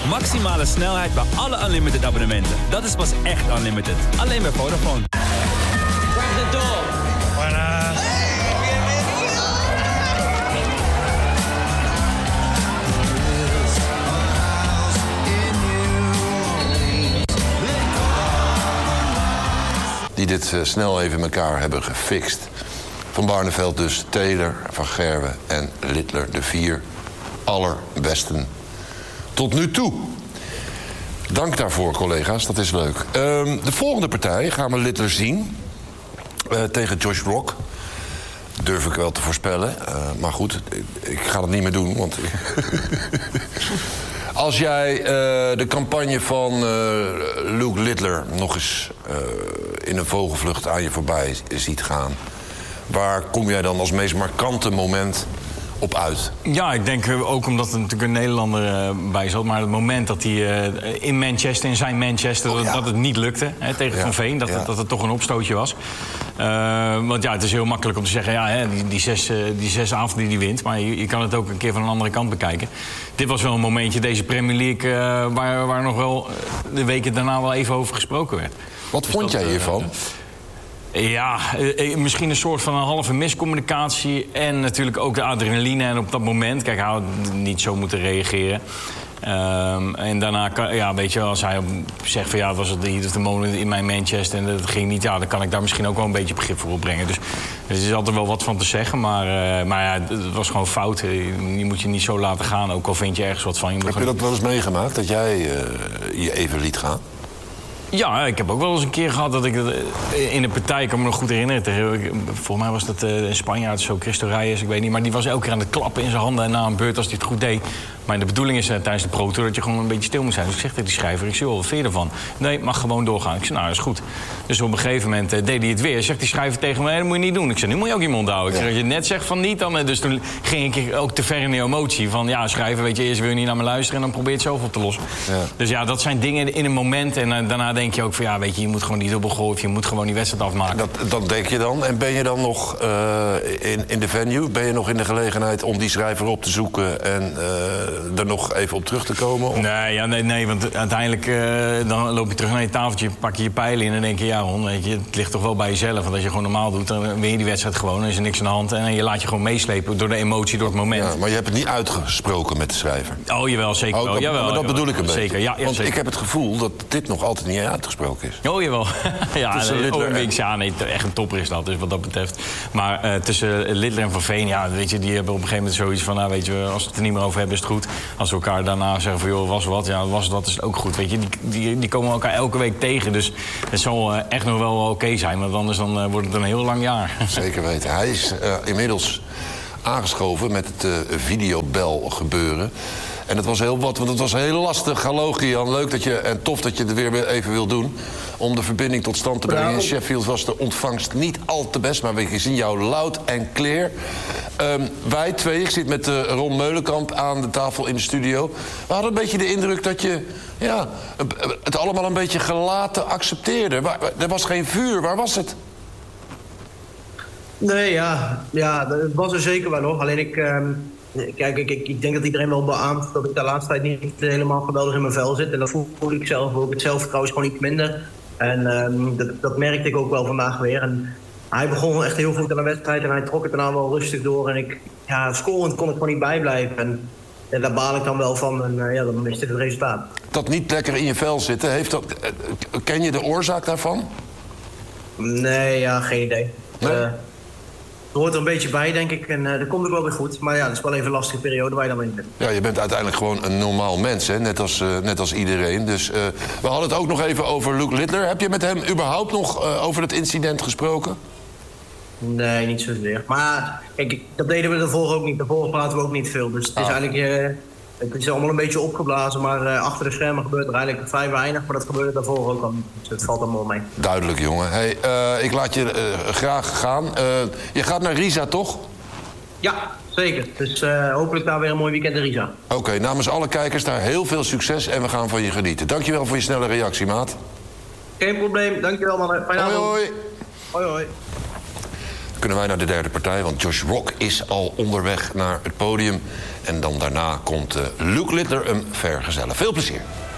Maximale snelheid bij alle Unlimited abonnementen. Dat is pas echt Unlimited. Alleen bij Vodafone. Grab the door. Die dit snel even in elkaar hebben gefixt. Van Barneveld dus, Taylor, Van Gerwen en Littler, de 4 allerbesten tot nu toe. Dank daarvoor, collega's, dat is leuk. De volgende partij gaan we Littler zien tegen Josh Rock. Durf ik wel te voorspellen. Maar goed, ik ga het niet meer doen, want... Als jij de campagne van Luke Littler nog eens in een vogelvlucht aan je voorbij ziet gaan... waar kom jij dan als meest markante moment op uit? Ja, ik denk ook omdat er natuurlijk een Nederlander bij zat... maar het moment dat hij in Manchester, in zijn Manchester... dat het niet lukte tegen Van Veen, dat het toch een opstootje was. Want ja, het is heel makkelijk om te zeggen... die 6 avonden die hij wint, maar je kan het ook een keer van een andere kant bekijken. Dit was wel een momentje, deze Premier League... waar nog wel de weken daarna wel even over gesproken werd. Wat vond jij hiervan? Ja, misschien een soort van een halve miscommunicatie... en natuurlijk ook de adrenaline en op dat moment... Kijk, hij had niet zo moeten reageren. En daarna, weet je, als hij zegt van... was het de heat of the moment in mijn Manchester en dat ging niet... dan kan ik daar misschien ook wel een beetje begrip voor opbrengen. Dus er is altijd wel wat van te zeggen, maar het was gewoon fout. Je moet je niet zo laten gaan, ook al vind je ergens wat van. Heb je dat wel eens meegemaakt, dat jij je even liet gaan? Ja, ik heb ook wel eens een keer gehad dat ik in een partij, ik kan me nog goed herinneren... volgens mij was dat een Spanjaard, zo Christo Reyes, ik weet niet... maar die was elke keer aan het klappen in zijn handen en na een beurt als hij het goed deed. Maar de bedoeling is tijdens de Pro Tour dat je gewoon een beetje stil moet zijn. Dus ik zeg tegen die schrijver, ik zeg, wat vind je ervan? Nee, mag gewoon doorgaan. Ik zeg, nou, dat is goed. Dus op een gegeven moment deed hij het weer. Zegt die schrijver tegen me, dat moet je niet doen. Ik zeg, nu moet je ook je mond houden. Ik zeg, als je net zegt van niet, dan... Dus toen ging ik ook te ver in de emotie. Van ja, schrijver, weet je, eerst wil je niet naar me luisteren... en dan probeer je het zelf op te lossen. Ja. Dus ja, dat zijn dingen in een moment. En daarna denk je ook van, ja, weet je, je moet gewoon die dubbel gooien... of je moet gewoon die wedstrijd afmaken. Dat denk je dan. En ben je dan nog in de venue? Ben je nog in de gelegenheid om die schrijver op te zoeken... en er nog even op terug te komen? Of? Nee, want uiteindelijk dan loop je terug naar je tafeltje... pak je je pijlen in en denk je, ja, Ron, weet je, het ligt toch wel bij jezelf. Want als je gewoon normaal doet, dan win je die wedstrijd gewoon... dan is er niks aan de hand en je laat je gewoon meeslepen door de emotie, door het moment. Ja, maar je hebt het niet uitgesproken met de schrijver? Oh, jawel, zeker wel. Jawel, maar dat bedoel ik een beetje. Zeker, ja, want zeker. Ik heb het gevoel dat dit nog altijd niet uitgesproken is. Oh, jawel. Ja, Littler echt een topper is dat, dus wat dat betreft. Maar tussen Littler en Van Veen, ja, weet je, die hebben op een gegeven moment zoiets van... nou, weet je, als we het er niet meer over hebben, is het goed. Als we elkaar daarna zeggen van, joh, was wat, ja, was dat, is het ook goed. Weet je, die komen elkaar elke week tegen, dus het zal echt nog wel oké zijn. Want anders dan wordt het een heel lang jaar. Zeker weten. Hij is inmiddels aangeschoven met het videobel gebeuren. En dat was heel wat, want het was heel lastig. Hallo Gian, leuk dat je, en tof dat je het weer even wil doen... om de verbinding tot stand te brengen. In Sheffield was de ontvangst niet al te best... maar we zien jou loud en clear. Wij twee, ik zit met Ron Meulenkamp aan de tafel in de studio... we hadden een beetje de indruk dat je het allemaal een beetje gelaten accepteerde. Er was geen vuur, waar was het? Nee, ja, dat was er zeker wel nog. Alleen kijk, ik denk dat iedereen wel beaamt dat ik de laatste tijd niet helemaal geweldig in mijn vel zit. En dat voel ik zelf ook. Het zelfvertrouwen is gewoon iets minder. En dat merkte ik ook wel vandaag weer. En hij begon echt heel goed aan de wedstrijd en hij trok het daarna wel rustig door. En scorend kon ik gewoon niet bijblijven. En daar baal ik dan wel van. En dan is dit het resultaat. Dat niet lekker in je vel zitten, ken je de oorzaak daarvan? Nee, ja, geen idee. Nee? Het hoort er een beetje bij, denk ik. En dat komt ook wel weer goed. Maar ja, dat is wel even een lastige periode waar je dan in bent. Ja, je bent uiteindelijk gewoon een normaal mens, hè? Net als iedereen. Dus we hadden het ook nog even over Luke Littler. Heb je met hem überhaupt nog over het incident gesproken? Nee, niet zozeer. Maar kijk, dat deden we daarvoor ook niet. Daarvoor praten we ook niet veel. Dus het is eigenlijk... het is allemaal een beetje opgeblazen, maar achter de schermen gebeurt er eigenlijk vrij weinig. Maar dat gebeurde daarvoor ook al niet. Dus het valt allemaal mee. Duidelijk, jongen. Hey, ik laat je graag gaan. Je gaat naar Riza, toch? Ja, zeker. Dus hopelijk daar weer een mooi weekend in Riza. Oké, namens alle kijkers daar heel veel succes en we gaan van je genieten. Dankjewel voor je snelle reactie, maat. Geen probleem. Dankjewel, mannen. Fijne avond. Hoi, hoi. Hoi, hoi. kunnen wij naar de derde partij, want Josh Rock is al onderweg naar het podium. En dan daarna komt Luke Littler hem vergezellen. Veel plezier.